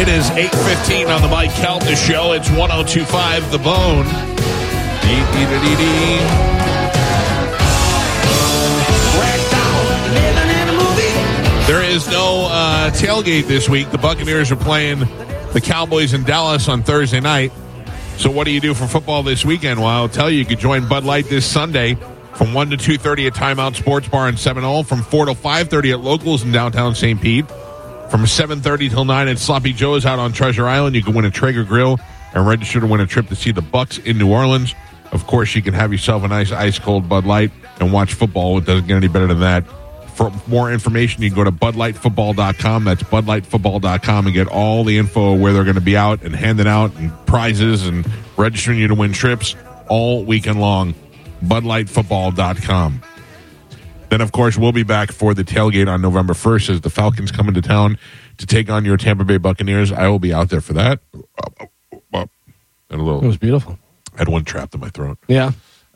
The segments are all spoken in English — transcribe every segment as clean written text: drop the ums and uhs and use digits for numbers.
It is 8:15 on the Mike Calta Show. It's 102.5 The Bone. There is no tailgate this week. The Buccaneers are playing the Cowboys in Dallas on Thursday night. So what do you do for football this weekend? Well, I'll tell you, you could join Bud Light this Sunday from 1 to 2:30 at Timeout Sports Bar in Seminole, from 4 to 5:30 at Locals in downtown St. Pete, from 7:30 till 9 at Sloppy Joe's out on Treasure Island. You can win a Traeger grill and register to win a trip to see the Bucs in New Orleans. Of course, you can have yourself a nice ice-cold Bud Light and watch football. It doesn't get any better than that. For more information, you can go to BudLightFootball.com. That's BudLightFootball.com and get all the info of where they're going to be out and handing out and prizes and registering you to win trips all weekend long. BudLightFootball.com. Then, of course, we'll be back for the tailgate on November 1st as the Falcons come into town to take on your Tampa Bay Buccaneers. I will be out there for that. And a little, it was beautiful. I had one trapped in my throat. Yeah.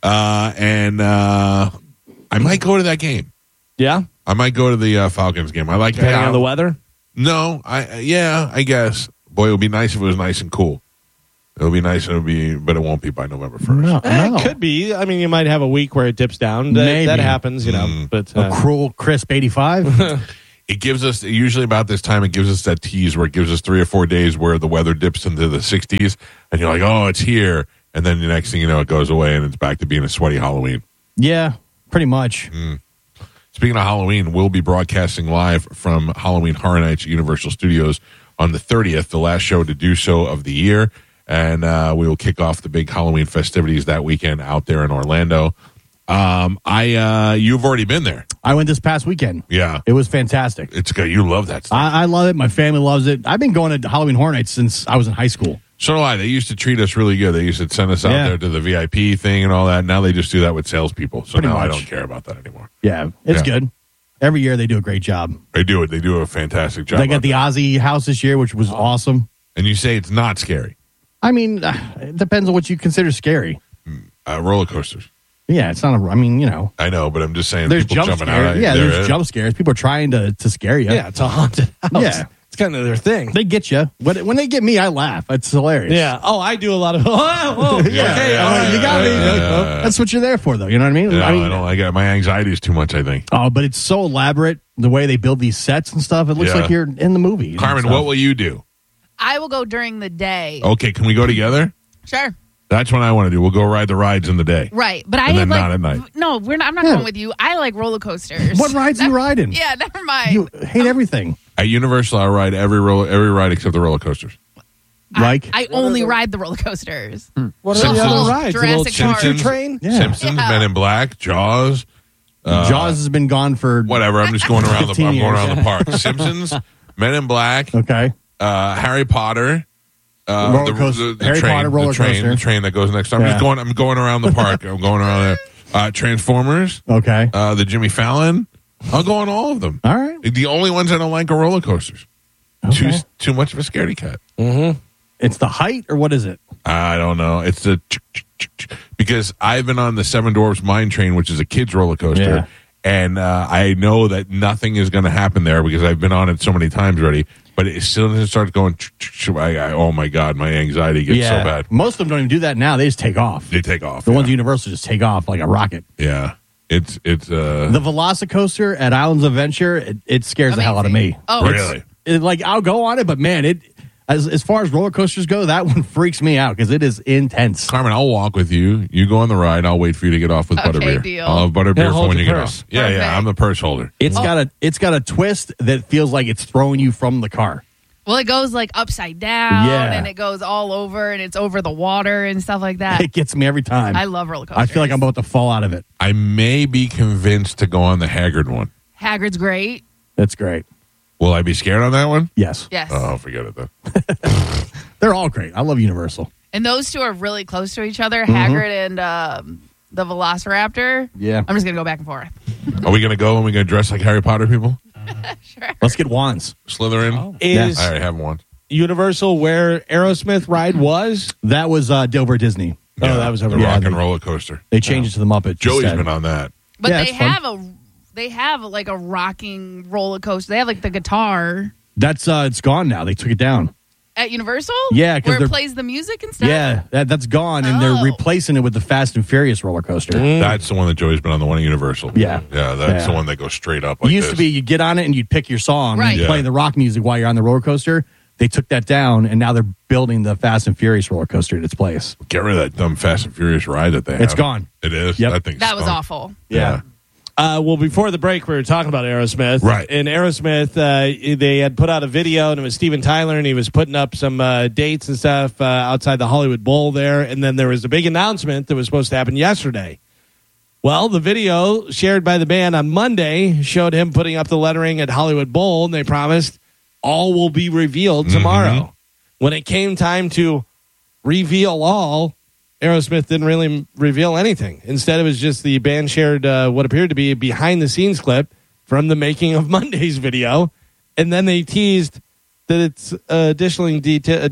I might go to that game. Yeah? I might go to the Falcons game. I like Depending on the weather? No, I guess. Boy, it would be nice if it was nice and cool. It'll be nice, but it won't be by November 1st. No. It could be. I mean, you might have a week where it dips down. Maybe. That happens, you know. But a cruel, crisp 85. It gives us, usually about this time, it gives us that tease where it gives us 3 or 4 days where the weather dips into the 60s, and you're like, oh, it's here. And then the next thing you know, it goes away, and it's back to being a sweaty Halloween. Yeah, pretty much. Speaking of Halloween, we'll be broadcasting live from Halloween Horror Nights at Universal Studios on the 30th, the last show to do so of the year. And we will kick off the big Halloween festivities that weekend out there in Orlando. You've already been there. I went this past weekend. Yeah. It was fantastic. It's good. You love that stuff. I love it. My family loves it. I've been going to Halloween Horror Nights since I was in high school. So do I. They used to treat us really good. They used to send us out there to the VIP thing and all that. Now they just do that with salespeople. So now I don't care about that anymore. Yeah, it's good. Every year they do a great job. They do it. They do a fantastic job. They got the Ozzy house this year, which was awesome. And you say it's not scary. I mean, it depends on what you consider scary. Roller coasters. Yeah, it's not I know. I know, but I'm just saying There's people jump jumping scares. out. Yeah, there's jump scares. People are trying to scare you. yeah, it's a haunted house. Yeah. It's kind of their thing. They get you. When they get me, I laugh. It's hilarious. Yeah. Oh, I do a lot of, Yeah. okay. All right, you got me. That's what you're there for, though. You know what I mean? No, I mean, I don't like it. My anxiety is too much, I think. Oh, but it's so elaborate, the way they build these sets and stuff. It looks like you're in the movie. Carmen, what will you do? I will go during the day. Okay, can we go together? Sure. That's what I want to do. We'll go ride the rides in the day. Right, but And then not at night. No, I'm not going with you. I like roller coasters. What rides you riding? Yeah, never mind. You hate everything. At Universal, I ride every ride except the roller coasters. Like? I only ride the roller coasters. What are the Simpsons. other rides? The little Jurassic Park. choo-choo train? Yeah. Simpsons, Yeah. Men in Black, Jaws. Jaws has been gone for Whatever. I'm just going around the 15 I'm going around years. the park. Simpsons, Men in Black, Okay. Harry Potter. Roller coaster. Harry Potter roller coaster. The train that goes next. I'm Yeah. going around the park. I'm going around there. Transformers. Okay. The Jimmy Fallon. I'll go on all of them. All right. The only ones I don't like are roller coasters. Okay. Too much of a scaredy cat. It's the height, or what is it? I don't know. It's the because I've been on the Seven Dwarfs Mine Train, which is a kids roller coaster, Yeah. and I know that nothing is going to happen there because I've been on it so many times already. But as soon as it starts going, oh my god, my anxiety gets so bad. Most of them don't even do that now. They just take off. They take off. The ones at Universal just take off like a rocket. Yeah, it's The Velocicoaster at Islands of Adventure, it scares the hell out of me. Oh, really. Like, I'll go on it, but man, as far as roller coasters go, that one freaks me out because it is intense. Carmen, I'll walk with you. You go on the ride. I'll wait for you to get off with butterbeer. deal. I'll have butterbeer for hold when your you get purse. off. Yeah, Perfect. I'm the purse holder. It's got a twist that feels like it's throwing you from the car. Well, it goes like upside down, Yeah. and it goes all over, and it's over the water and stuff like that. It gets me every time. I love roller coasters. I feel like I'm about to fall out of it. I may be convinced to go on the Haggard one. Hagrid's great. That's great. Will I be scared on that one? Yes. Yes. Oh, forget it then. They're all great. I love Universal. And those two are really close to each other, Mm-hmm. Hagrid and the Velociraptor. Yeah. I'm just going to go back and forth. Are we going to go and we going to dress like Harry Potter people? Sure. Let's get wands. Slytherin? Is I already have one. Universal where Aerosmith ride was? That was Dover Disney. Yeah, that was over the there. rock and roller coaster. They changed it to the Muppets. Joey's instead. been on that. But Yeah, they it's fun. have like a rocking roller coaster. They have like the guitar. That's it's gone now. They took it down. At Universal? Yeah, 'cause where they're- it plays the music and stuff? Yeah, that's gone, and Oh. they're replacing it with the Fast and Furious roller coaster. That's the one that Joey's been on, the one at Universal. Yeah. Yeah, that's Yeah. the one that goes straight up It like used this. to be you'd get on it and you'd pick your song Right. and Yeah. play the rock music while you're on the roller coaster. They took that down, and now they're building the Fast and Furious roller coaster in its place. Get rid of that dumb Fast and Furious ride that they have. It's gone. It is? Yep. That thing's That was stunk. awful. Yeah. Well, before the break, we were talking about Aerosmith. Right. And Aerosmith, they had put out a video, and it was Steven Tyler, and he was putting up some dates and stuff outside the Hollywood Bowl there. And then there was a big announcement that was supposed to happen yesterday. Well, the video shared by the band on Monday showed him putting up the lettering at Hollywood Bowl, and they promised all will be revealed tomorrow. When it came time to reveal all, Aerosmith didn't really reveal anything. Instead, it was just the band shared what appeared to be a behind-the-scenes clip from the making of Monday's video, and then they teased that it's additional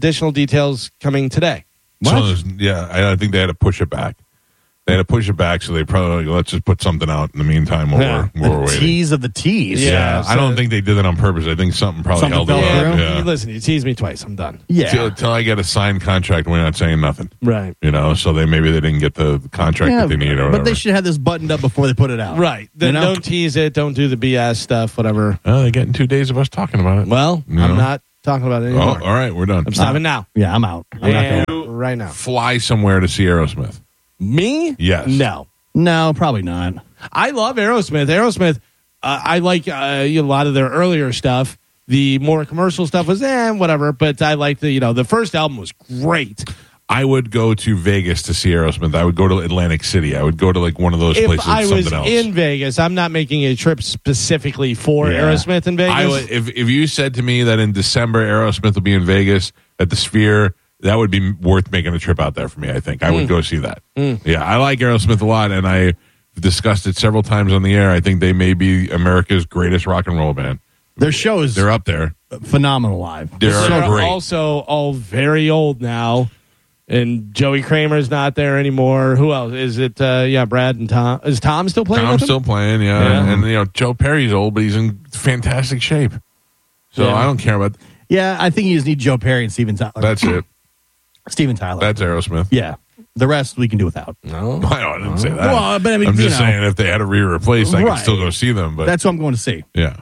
details coming today. So, I think they had to push it back. They had to push it back, so they probably let's just put something out in the meantime while Yeah. we're waiting. Tease of the tease. Yeah. I don't think they did that on purpose. I think something probably Something held it fell up. through? Yeah. Listen, you teased me twice. I'm done. Yeah. Till I get a signed contract, we're not saying nothing. Right. So maybe they didn't get the contract that they need or whatever. but they should have this buttoned up before they put it out. Right. Then You know? don't tease it. Don't do the BS stuff, whatever. Oh, they're getting 2 days of us talking about it. Well, No. I'm not talking about it Oh, anymore. all right, we're done. I'm stopping now. Yeah, I'm out. I'm not And going. right now. Fly somewhere to see Aerosmith. Me? Yes. No. No, probably not. I love Aerosmith. Aerosmith, I like a lot of their earlier stuff. The more commercial stuff was whatever, but I like the first album was great. I would go to Vegas to see Aerosmith. I would go to Atlantic City. I would go to like one of those If places. I was something else. in Vegas, I'm not making a trip specifically for Yeah. Aerosmith in Vegas. I would, if you said to me that in December Aerosmith will be in Vegas at the Sphere, that would be worth making a trip out there for me. I think I would go see that. Yeah, I like Aerosmith a lot, and I've discussed it several times on the air. I think they may be America's greatest rock and roll band. Their show is They're up there. phenomenal live. They're They're great. also all very old now, and Joey Kramer's not there anymore. Who else is it? Brad and Tom. Is Tom still playing? Tom's with them? still playing, Yeah. and Joe Perry's old, but he's in fantastic shape. So Yeah. I don't care about. Yeah, I think you just need Joe Perry and Steven Tyler. That's it. Steven Tyler. That's Aerosmith. yeah. The rest we can do without. No. I didn't say that. Well, but I mean, I'm just you know. saying if they had to re-replace, I could Right. still go see them. But That's what I'm going to see. yeah.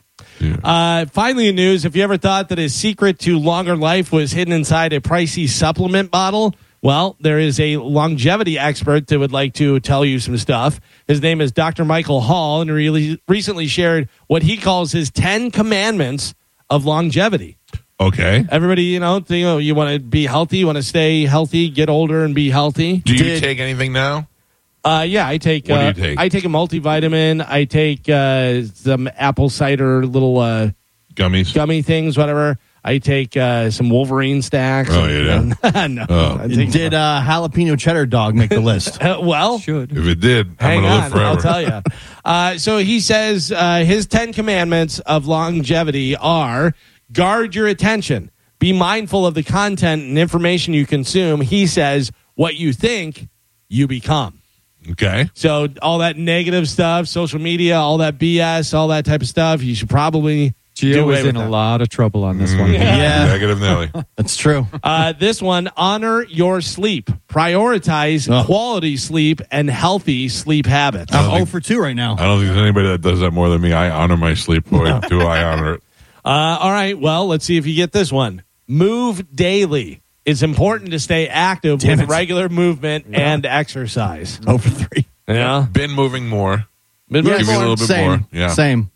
Finally, in news, if you ever thought that his secret to longer life was hidden inside a pricey supplement bottle, well, there is a longevity expert that would like to tell you some stuff. His name is Dr. Michael Hall, and he recently shared what he calls his 10 commandments of longevity. Okay. Everybody, you want to be healthy, you want to stay healthy, get older and be healthy. Do you take anything now? Yeah, I take. What do you take? I take a multivitamin. I take some apple cider little Gummies. gummy things, whatever. I take some Wolverine stacks. Oh, you do? No. Oh. I take- Did jalapeno cheddar dog make the list? well, Should. If it did, I'm hang going to live on. forever. I'll tell you. So he says his 10 commandments of longevity are guard your attention. Be mindful of the content and information you consume. He says what you think, you become. Okay. So all that negative stuff, social media, all that BS, all that type of stuff, you should probably do Gio away was in with a that. lot of trouble on this one. Yeah. Negative Nelly. That's true. This one, honor your sleep. Prioritize quality sleep and healthy sleep habits. I'm 0 for 2 right now. I don't think there's anybody that does that more than me. I honor my sleep. Boy, do I honor it. All right, well, let's see if you get this one. Move daily. It's important to stay active Damn with it. regular movement and exercise. 0 for 3. Yeah. Been moving more. Been Give me a little bit Same. more. Yeah. Same.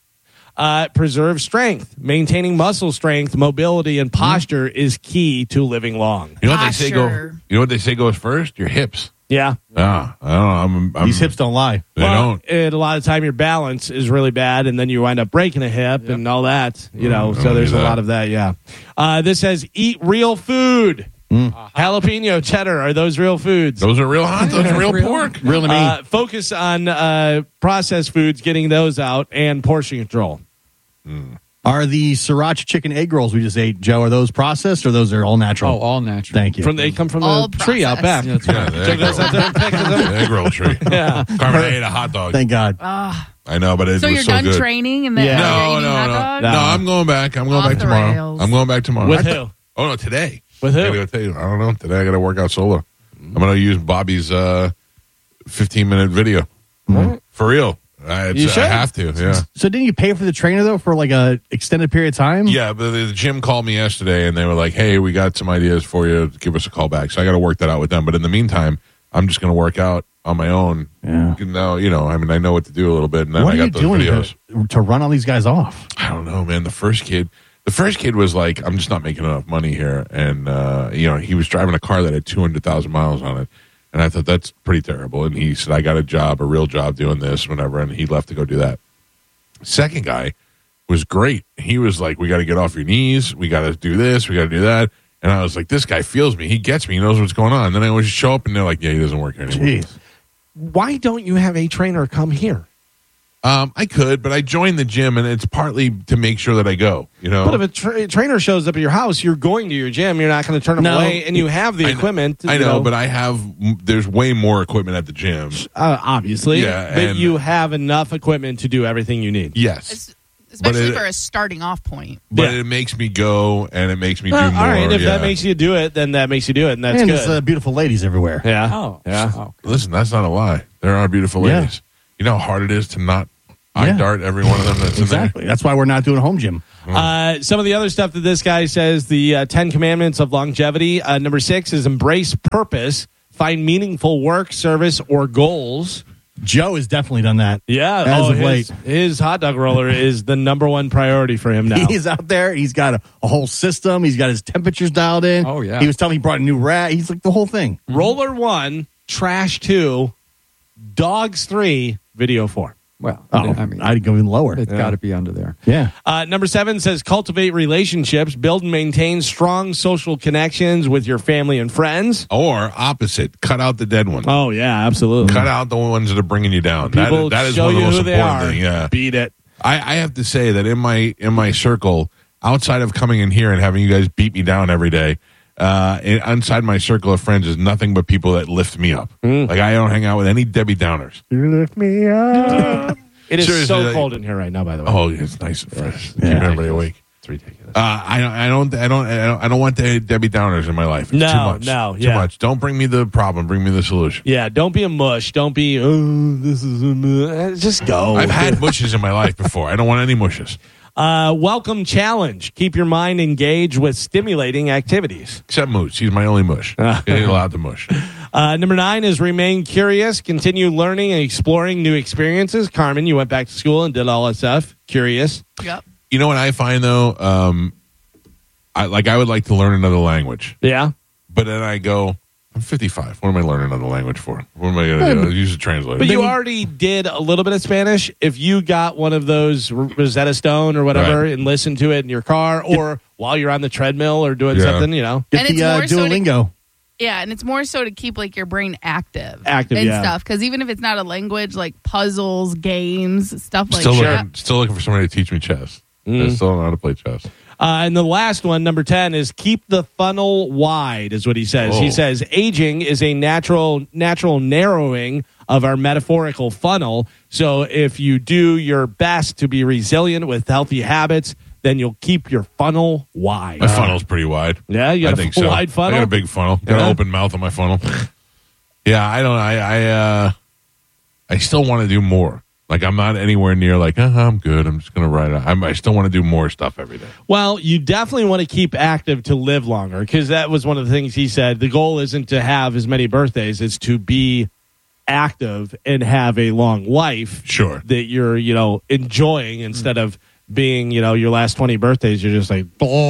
Preserve strength. Maintaining muscle strength, mobility, and posture is key to living long. You know what they say Posture. You know what they say goes first? Your hips. Yeah. I don't know. These hips don't lie. They Well, don't. and a lot of time your balance is really bad, and then you wind up breaking a hip and all that. So don't there's do a that. lot of that. Yeah. This says eat real food. Jalapeno, cheddar, are those real foods? Those are real hot dogs, real pork. Real to me. Focus on processed foods, getting those out, and portion control. Are the sriracha chicken egg rolls we just ate, Joe, are those processed or those are all natural? Oh, all natural. Thank you. They come from All the tree out back. processed. Yeah, the So egg goes roll. out there and picks them. The egg roll tree. Yeah. Carmen, I ate a hot dog. Thank God. I know, but it So was you're so done good. training and then Yeah. you're No, eating no, hot no. dog? No, I'm going back. I'm going Off back the tomorrow. rails. I'm going back tomorrow. With who? Oh, no, today. With who? I gotta tell you, I don't know. Today I got to work out solo. I'm going to use Bobby's 15-minute video. For real. You should. I have to, yeah. So didn't you pay for the trainer though for like a extended period of time? Yeah, but the gym called me yesterday and they were like, hey, we got some ideas for you. Give us a call back. So I got to work that out with them. But in the meantime, I'm just going to work out on my own. Yeah. Now, I mean, I know what to do a little bit. And then What I are you got those doing videos. to run all these guys off? I don't know, man. The first kid was like, I'm just not making enough money here. And, he was driving a car that had 200,000 miles on it. And I thought, that's pretty terrible. And he said, I got a real job doing this, whatever. And he left to go do that. Second guy was great. He was like, we got to get off your knees. We got to do this. We got to do that. And I was like, this guy feels me. He gets me. He knows what's going on. And then I always show up and they're like, yeah, he doesn't work here anymore. Jeez. Why don't you have a trainer come here? I could, but I joined the gym, and it's partly to make sure that I go. But if a trainer shows up at your house, you're going to your gym. You're not going to turn them away, and you have the equipment. I know, but there's way more equipment at the gym. Obviously. Yeah, but and- you have enough equipment to do everything you need. Yes. Especially for a starting off point. But it makes me go, and it makes me do more. All right, if that makes you do it, then that makes you do it, and that's and good. there's beautiful ladies everywhere. Yeah. Oh, Yeah. oh. Listen, that's not a lie. There are beautiful Yeah. ladies. You know how hard it is to not eye dart every one of them that's Exactly. That's why we're not doing home gym. Some of the other stuff that this guy says, the 10 Commandments of longevity. Number 6 is embrace purpose, find meaningful work, service, or goals. Joe has definitely done that. Yeah, As of late. his hot dog roller is the number one priority for him now. He's out there. He's got a whole system. He's got his temperatures dialed in. Oh, yeah. He was telling me he brought a new rat. He's like the whole thing. Roller 1, trash 2, dogs 3, video 4. Well, Oh, I mean, I'd go even lower. it's got to be under there. Yeah. Number 7 says cultivate relationships, build and maintain strong social connections with your family and friends. Or opposite, cut out the dead ones. Oh, yeah, absolutely. Cut out the ones that are bringing you down. People That is show one of the you most who they important are. things. Yeah. Beat it. I have to say that in my circle, outside of coming in here and having you guys beat me down every day, inside my circle of friends is nothing but people that lift me up. Like I don't hang out with any Debbie Downers. You lift me up. It is Seriously, so like- cold in here right now, by the way. Oh, it's nice and fresh. Keep Yeah. everybody awake. It's ridiculous. I don't want the Debbie Downers in my life. It's No, too much. no, Too yeah. much. Don't bring me the problem. Bring me the solution. Yeah, don't be a mush. Don't be, this is a mush. Just go. I've had mushes in my life before. I don't want any mushes. Welcome challenge. Keep your mind engaged with stimulating activities. Except Moose. He's my only mush. He ain't allowed to mush. Number 9 is remain curious. Continue learning and exploring new experiences. Carmen, you went back to school and did all that stuff. Curious. Yep. You know what I find though? I would like to learn another language, Yeah. but then I go, I'm 55. What am I learning another language for? What am I going to do? Use a translator. But you already did a little bit of Spanish. If you got one of those Rosetta Stone or whatever Right. and listened to it in your car or while you're on the treadmill or doing Yeah. something, you know. Get And the it's more so to- Duolingo. Yeah, and it's more so to keep like your brain active. Active, and yeah. stuff. Because even if it's not a language, like puzzles, games, stuff like still that. looking for somebody to teach me chess. I still don't know how to play chess. And the last one, number 10, is keep the funnel wide, is what he says. Oh. He says aging is a natural narrowing of our metaphorical funnel. So if you do your best to be resilient with healthy habits, then you'll keep your funnel wide. My funnel's pretty wide. Yeah, you I got think a so. wide funnel? I got a big funnel. Got Yeah. an open mouth on my funnel. Yeah, I don't. I still want to do more. Like I'm not anywhere near like I'm good. I'm just gonna write. I still want to do more stuff every day. Well, you definitely want to keep active to live longer because that was one of the things he said. The goal isn't to have as many birthdays; it's to be active and have a long life. Sure. That you're, enjoying instead of being, your last 20 birthdays. You're just like,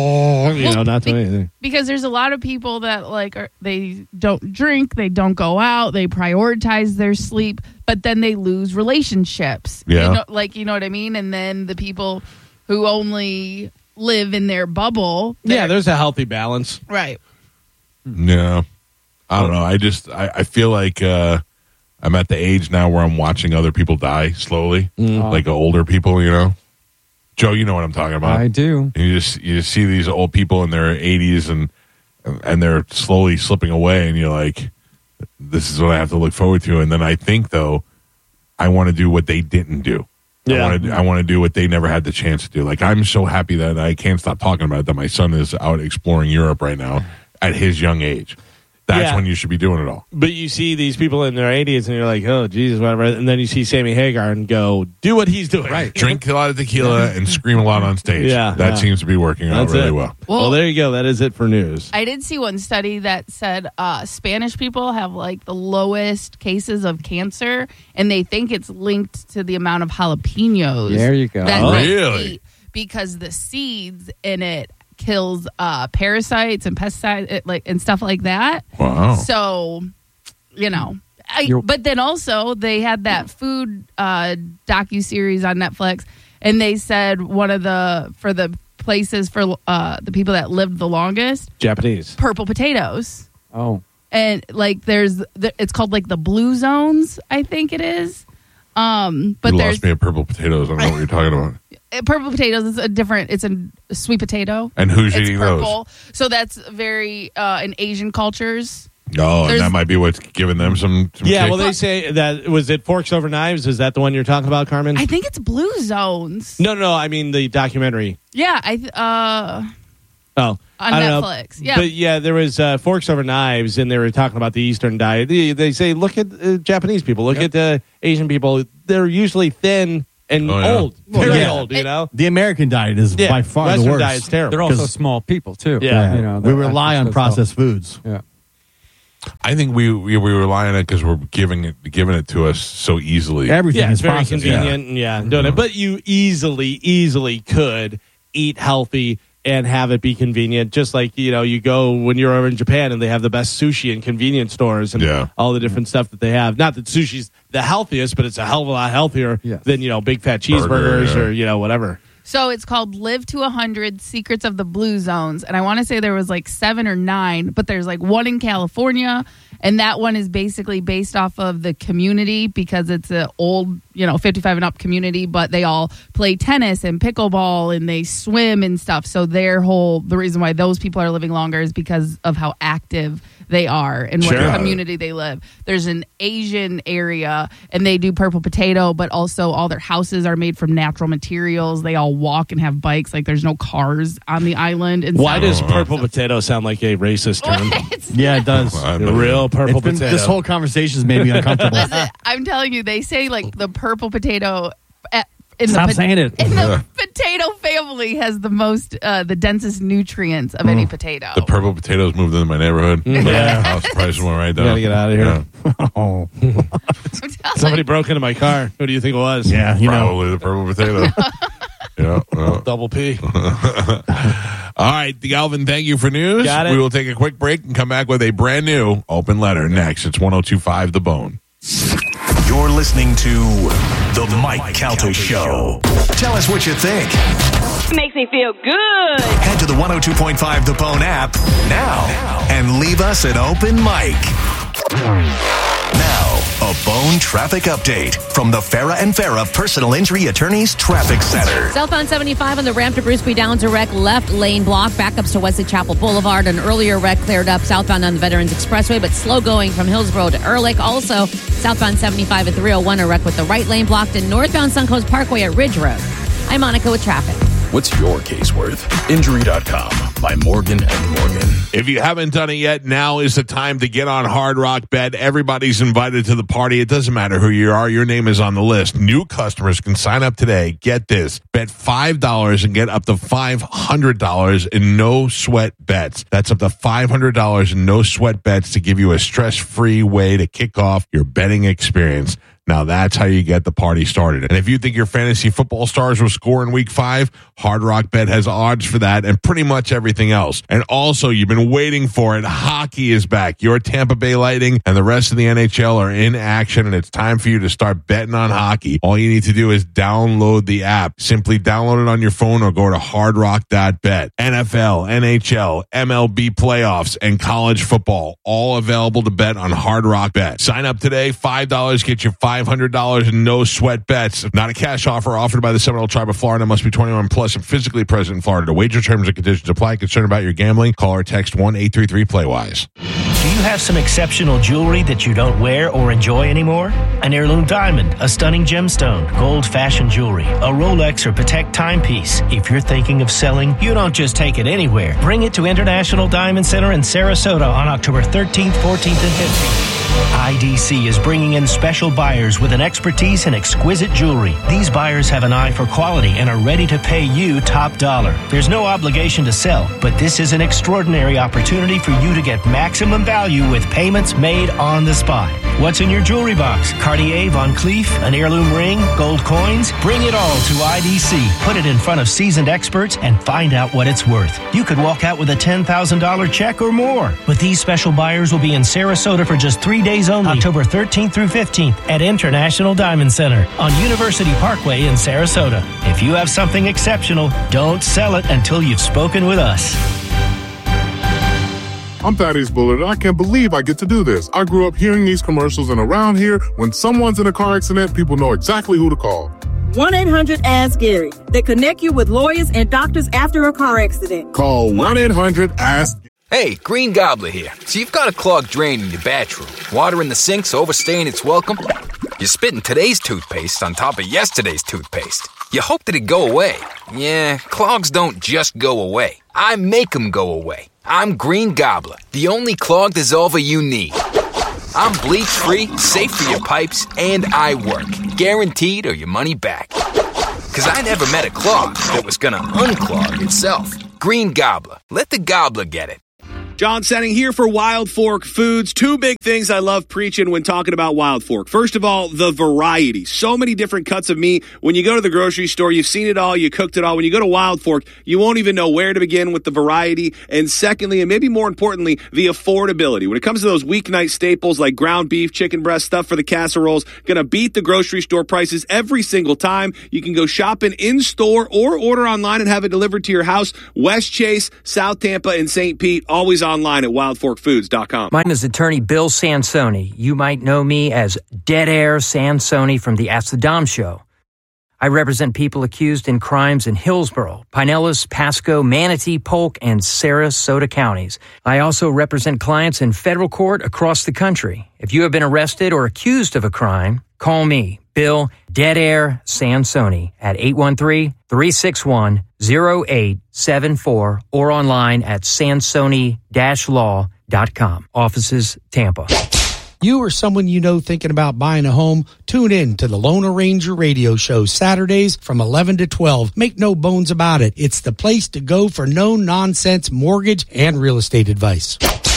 not doing anything. Because there's a lot of people that they don't drink, they don't go out, they prioritize their sleep, but then they lose relationships. Yeah. You know what I mean? And then the people who only live in their bubble. Yeah, there's a healthy balance. Right. Yeah, I don't know. I feel like I'm at the age now where I'm watching other people die slowly, like older people. Joe, you know what I'm talking about. I do. And you just see these old people in their 80s and they're slowly slipping away, and you're like, this is what I have to look forward to. And then I think though, I want to do what they didn't do. Yeah. I want to do what they never had the chance to do. Like, I'm so happy that I can't stop talking about it, that my son is out exploring Europe right now at his young age. That's when you should be doing it all. But you see these people in their 80s, and you're like, oh, Jesus, whatever. And then you see Sammy Hagar and go, do what he's doing. Right. Drink a lot of tequila and scream a lot on stage. Yeah. That Yeah. seems to be working out That's really it. well. Well, there you go. That is it for news. I did see one study that said Spanish people have like the lowest cases of cancer, and they think it's linked to the amount of jalapenos. There you go. that Oh, they really? eat, because the seeds in it kills parasites and pesticides, and stuff like that. Wow. So, but then also they had that food docuseries on Netflix, and they said one of the places for the people that lived the longest, Japanese. purple potatoes. Oh. And like it's called like the blue zones, I think it is. But You there's lost me at purple potatoes. I don't know what you're talking about. purple potatoes is it's a sweet potato. And who's It's eating purple. So that's very in Asian cultures. Oh, and There's- that might be what's giving them some Yeah, kick. well, they say that, was it Forks Over Knives? Is that the one you're talking about, Carmen? I think it's blue zones. No, I mean the documentary. Yeah, Oh. on I don't Netflix. know. Yeah. But yeah, there was Forks Over Knives, and they were talking about the Eastern diet. They say, look at Japanese people, look at Asian people. They're usually thin and Oh, yeah. old, very yeah. old, you know? The American diet is by far Western the worst. diet's terrible. They're also 'Cause- small people too. Yeah. You know, we rely on processed foods. Yeah. I think we rely on it because we're giving it to us so easily. Everything Yeah, is it's very processed. convenient. Doing it. But you easily could eat healthy and have it be convenient. Just like, you go when you're over in Japan and they have the best sushi in convenience stores and all the different stuff that they have. Not that sushi's the healthiest, but it's a hell of a lot healthier than, big fat cheeseburgers or, whatever. So it's called Live to 100 Secrets of the Blue Zones. And I want to say there was like 7 or 9, but there's like one in California. And that one is basically based off of the community because it's an old, 55 and up community, but they all play tennis and pickleball and they swim and stuff. So the reason why those people are living longer is because of how active they are and what community they live. There's an Asian area and they do purple potato, but also all their houses are made from natural materials. They all walk and have bikes. Like there's no cars on the island. And Why stuff. does purple potato sound like a racist term? Yeah, it does. The real purple potato. This whole conversation has made me uncomfortable. Listen, I'm telling you, they say like the purple potato Stop saying it. in the potato family has the most, the densest nutrients of any potato. The purple potatoes moved into my neighborhood. Yeah. House prices went right down. Gotta get out of here. Yeah. Oh, I'm telling Somebody you. broke into my car. Who do you think it was? yeah, Probably the purple potato. Yeah. Double P. All right, Galvin, thank you for news. Got it. We will take a quick break and come back with a brand new open letter next. It's 102.5 The Bone. You're listening to The Mike Calta Show. Tell us what you think. Makes me feel good. Head to the 102.5 The Bone app now and leave us an open mic. Now, a Bone traffic update from the Farah and Farah Personal Injury Attorneys Traffic Center. Southbound 75 on the ramp to Bruce B. Downs, a wreck, left lane block, backups to Wesley Chapel Boulevard. An earlier wreck cleared up southbound on the Veterans Expressway, but slow going from Hillsborough to Ehrlich. Also, southbound 75 at 301, a wreck with the right lane blocked, and northbound Suncoast Parkway at Ridge Road. I'm Monica with traffic. What's your case worth? Injury.com by Morgan & Morgan. If you haven't done it yet, now is the time to get on Hard Rock Bet. Everybody's invited to the party. It doesn't matter who you are. Your name is on the list. New customers can sign up today. Get this. Bet $5 and get up to $500 in no sweat bets. That's up to $500 in no sweat bets to give you a stress-free way to kick off your betting experience. Now that's how you get the party started. And if you think your fantasy football stars will score in week 5, Hard Rock Bet has odds for that and pretty much everything else. And also, you've been waiting for it. Hockey is back. Your Tampa Bay Lightning and the rest of the NHL are in action, and it's time for you to start betting on hockey. All you need to do is download the app. Simply download it on your phone or go to hardrock.bet. NFL, NHL, MLB playoffs, and college football, all available to bet on Hard Rock Bet. Sign up today. $5 get you $500 in no sweat bets. Not a cash offer offered by the Seminole Tribe of Florida. Must be 21 plus and physically present in Florida. To wager terms and conditions apply. Concerned about your gambling? Call or text 1-833-PLAY-WISE. Do you have some exceptional jewelry that you don't wear or enjoy anymore? An heirloom diamond, a stunning gemstone, gold fashion jewelry, a Rolex or Patek timepiece. If you're thinking of selling, you don't just take it anywhere. Bring it to International Diamond Center in Sarasota on October 13th, 14th, and 15th. IDC is bringing in special buyers with an expertise in exquisite jewelry. These buyers have an eye for quality and are ready to pay you top dollar. There's no obligation to sell, but this is an extraordinary opportunity for you to get maximum value with payments made on the spot. What's in your jewelry box? Cartier, Van Cleef, an heirloom ring, gold coins? Bring it all to IDC. Put it in front of seasoned experts and find out what it's worth. You could walk out with a $10,000 check or more. But these special buyers will be in Sarasota for just 3 days only, October 13th through 15th at International Diamond Center on University Parkway in Sarasota. If you have something exceptional, don't sell it until you've spoken with us. I'm Thaddeus Bullard, and I can't believe I get to do this. I grew up hearing these commercials, and around here, when someone's in a car accident, people know exactly who to call. 1-800-ASK-GARY. They connect you with lawyers and doctors after a car accident. Call 1-800-ASK. Hey, Green Gobbler here. So you've got a clogged drain in your bathroom. Water in the sink's overstaying its welcome. You're spitting today's toothpaste on top of yesterday's toothpaste. You hope that it'd go away. Yeah, clogs don't just go away. I make them go away. I'm Green Gobbler, the only clog dissolver you need. I'm bleach-free, safe for your pipes, and I work. Guaranteed or your money back. 'Cause I never met a clog that was gonna unclog itself. Green Gobbler. Let the gobbler get it. John Setting here for Wild Fork Foods. Two big things I love preaching when talking about Wild Fork. First of all, the variety. So many different cuts of meat. When you go to the grocery store, you've seen it all, you cooked it all. When you go to Wild Fork, you won't even know where to begin with the variety. And secondly, and maybe more importantly, the affordability. When it comes to those weeknight staples like ground beef, chicken breast, stuff for the casseroles, gonna beat the grocery store prices every single time. You can go shopping in-store or order online and have it delivered to your house. West Chase, South Tampa, and St. Pete, always online at wildforkfoods.com. My name is attorney Bill Sansoni. You might know me as Dead Air Sansoni from the Ask the Dom show. I represent people accused in crimes in Hillsborough, Pinellas, Pasco, Manatee, Polk, and Sarasota counties. I also represent clients in federal court across the country. If you have been arrested or accused of a crime, call me, Bill Dead Air Sansoni, at 813-361-0874 or online at sansoni-law.com. Offices, Tampa. You or someone you know thinking about buying a home, tune in to the Lone Ranger radio show Saturdays from 11 to 12. Make no bones about it. It's the place to go for no-nonsense mortgage and real estate advice.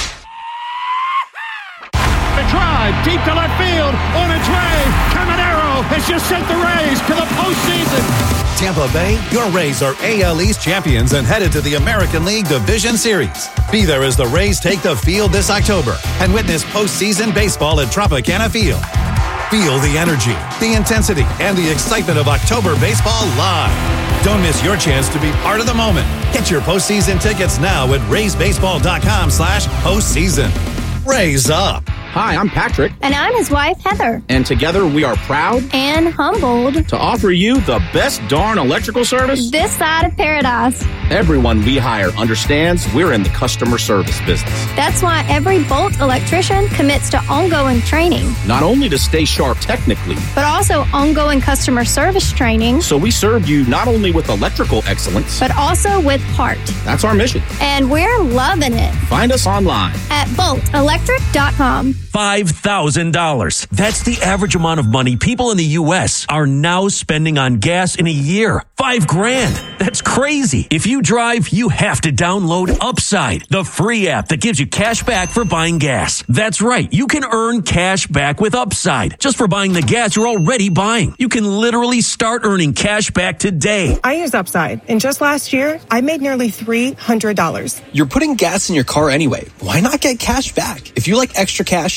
The drive deep to left field on its way. Caminero has just sent the Rays to the postseason. Tampa Bay, your Rays are AL East champions and headed to the American League Division Series. Be there as the Rays take the field this October and witness postseason baseball at Tropicana Field. Feel the energy, the intensity, and the excitement of October baseball live. Don't miss your chance to be part of the moment. Get your postseason tickets now at raysbaseball.com/postseason. Raise up. Hi, I'm Patrick. And I'm his wife, Heather. And together we are proud and humbled to offer you the best darn electrical service this side of paradise. Everyone we hire understands we're in the customer service business. That's why every Bolt electrician commits to ongoing training. Not only to stay sharp technically, but also ongoing customer service training. So we serve you not only with electrical excellence, but also with heart. That's our mission. And we're loving it. Find us online at boltelectric.com. $5,000. That's the average amount of money people in the U.S. are now spending on gas in a year. $5,000. That's crazy. If you drive, you have to download Upside, the free app that gives you cash back for buying gas. That's right. You can earn cash back with Upside just for buying the gas you're already buying. You can literally start earning cash back today. I use Upside, and just last year, I made nearly $300. You're putting gas in your car anyway. Why not get cash back? If you like extra cash,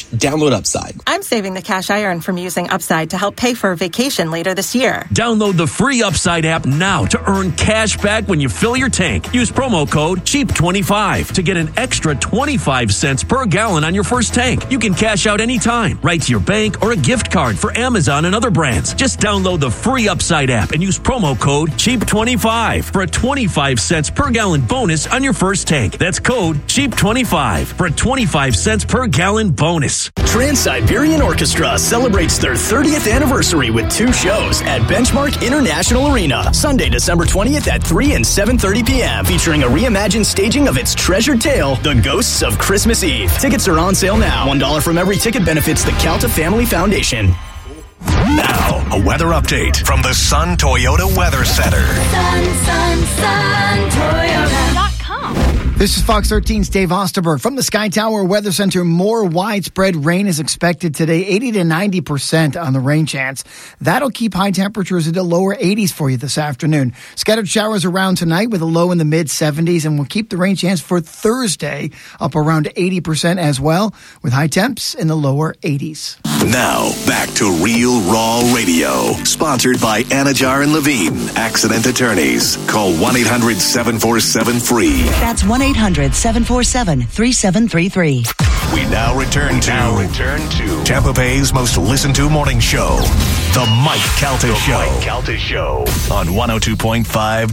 Download Upside. I'm saving the cash I earn from using Upside to help pay for a vacation later this year. Download the free Upside app now to earn cash back when you fill your tank. Use promo code CHEAP25 to get an extra 25 cents per gallon on your first tank. You can cash out anytime, right to your bank or a gift card for Amazon and other brands. Just download the free Upside app and use promo code CHEAP25 for a 25 cents per gallon bonus on your first tank. That's code CHEAP25 for a 25 cents per gallon bonus. Trans-Siberian Orchestra celebrates their 30th anniversary with 2 shows at Benchmark International Arena, Sunday, December 20th at 3 and 7:30 p.m., featuring a reimagined staging of its treasured tale, The Ghosts of Christmas Eve. Tickets are on sale now. $1 from every ticket benefits the Calta Family Foundation. Now, a weather update from the Sun Toyota Weather Center. Sun, Toyota.com. This is Fox 13's Dave Osterberg from the Sky Tower Weather Center. More widespread rain is expected today, 80 to 90% on the rain chance. That'll keep high temperatures in the lower 80s for you this afternoon. Scattered showers around tonight with a low in the mid-70s, and we'll keep the rain chance for Thursday up around 80% as well, with high temps in the lower 80s. Now, back to Real Raw Radio, sponsored by Anajar and Levine, accident attorneys. Call 1-800-747-FREE. That's 1-800-747-3733. We now return to Tampa Bay's most listened to morning show, The Mike Calta Show. On 102.5